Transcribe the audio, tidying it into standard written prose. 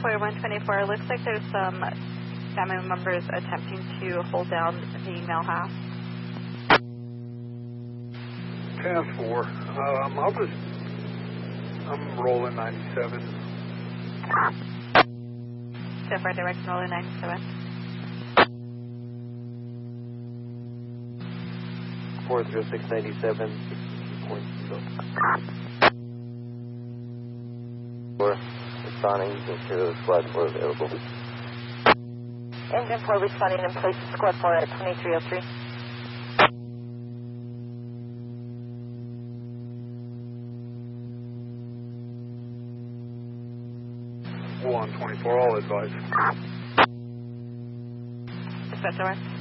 for 124, looks like there's some family members attempting to hold down the male half. 10-4. I'm rolling 97. So far, direct rolling 97. 40697, 62.0. Responding, you can share the squad 4 available. Engine 4 responding in place of squad 4 at 2303. 124, all advice. Dispatch over.